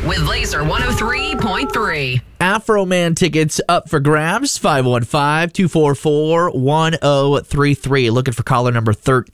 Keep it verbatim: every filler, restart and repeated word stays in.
with Laser one oh three point three. Afro-Man tickets up for grabs. five one five, two four four, one oh three three. Looking for caller number thirteen.